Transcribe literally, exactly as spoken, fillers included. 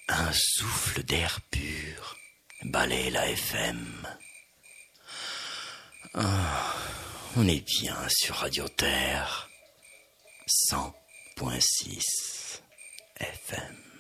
Un souffle d'air pur balaie la F M. Oh, on est bien sur Radio Terre, cent point six F M.